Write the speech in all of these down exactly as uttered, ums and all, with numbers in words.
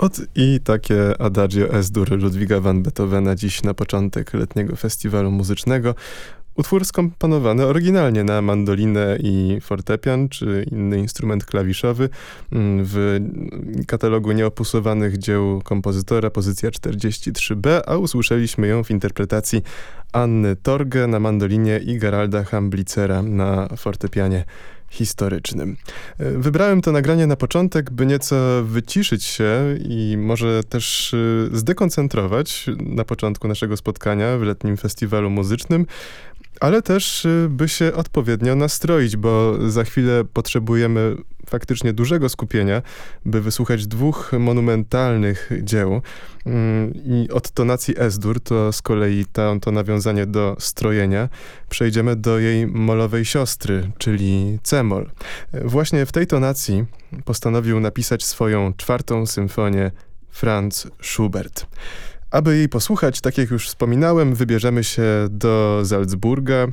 Ot i takie Adagio Es-dur Ludwiga van Beethovena dziś na początek letniego festiwalu muzycznego. Utwór skomponowany oryginalnie na mandolinę i fortepian, czy inny instrument klawiszowy. W katalogu nieopusowanych dzieł kompozytora pozycja czterdzieści trzy B, a usłyszeliśmy ją w interpretacji Anny Torge na mandolinie i Geralda Hamblicera na fortepianie historycznym. Wybrałem to nagranie na początek, by nieco wyciszyć się i może też zdekoncentrować na początku naszego spotkania w letnim festiwalu muzycznym, ale też by się odpowiednio nastroić, bo za chwilę potrzebujemy faktycznie dużego skupienia, by wysłuchać dwóch monumentalnych dzieł. I od tonacji Es-dur, to z kolei to, to nawiązanie do strojenia, przejdziemy do jej molowej siostry, czyli C-moll. Właśnie w tej tonacji postanowił napisać swoją czwartą symfonię Franz Schubert. Aby jej posłuchać, tak jak już wspominałem, wybierzemy się do Salzburga,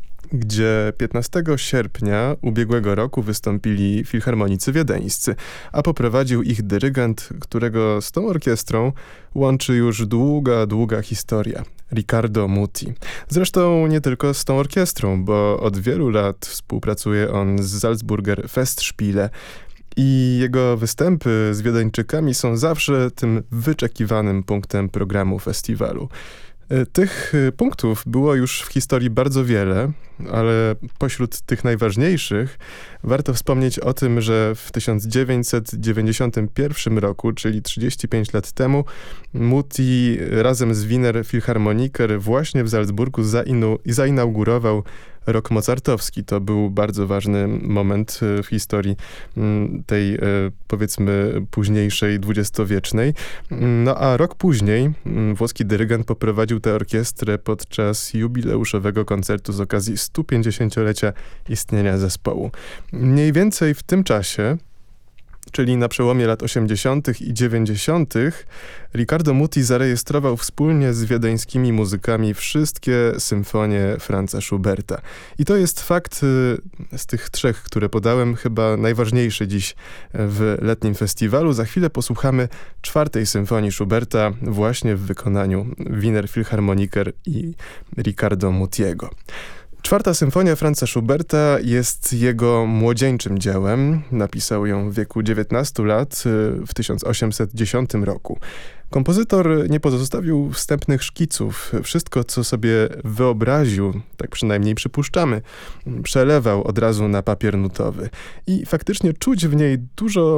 gdzie piętnastego sierpnia ubiegłego roku wystąpili filharmonicy wiedeńscy, a poprowadził ich dyrygent, którego z tą orkiestrą łączy już długa, długa historia, Riccardo Muti. Zresztą nie tylko z tą orkiestrą, bo od wielu lat współpracuje on z Salzburger Festspiele, i jego występy z Wiedeńczykami są zawsze tym wyczekiwanym punktem programu festiwalu. Tych punktów było już w historii bardzo wiele, ale pośród tych najważniejszych warto wspomnieć o tym, że w tysiąc dziewięćset dziewięćdziesiątym pierwszym roku, czyli trzydzieści pięć lat temu, Muti razem z Wiener Philharmoniker właśnie w Salzburgu zainu- zainaugurował rok mozartowski. To był bardzo ważny moment w historii tej, powiedzmy, późniejszej dwudziestowiecznej. No a rok później włoski dyrygent poprowadził tę orkiestrę podczas jubileuszowego koncertu z okazji stu pięćdziesięciolecia istnienia zespołu. Mniej więcej w tym czasie, czyli na przełomie lat osiemdziesiątych i dziewięćdziesiątych, Riccardo Muti zarejestrował wspólnie z wiedeńskimi muzykami wszystkie symfonie Franza Schuberta. I to jest fakt z tych trzech, które podałem, chyba najważniejszy dziś w letnim festiwalu. Za chwilę posłuchamy czwartej symfonii Schuberta właśnie w wykonaniu Wiener Philharmoniker i Riccardo Mutiego. Czwarta symfonia Franza Schuberta jest jego młodzieńczym dziełem. Napisał ją w wieku dziewiętnastu lat w tysiąc osiemset dziesiątym roku. Kompozytor nie pozostawił wstępnych szkiców. Wszystko, co sobie wyobraził, tak przynajmniej przypuszczamy, przelewał od razu na papier nutowy. I faktycznie czuć w niej dużo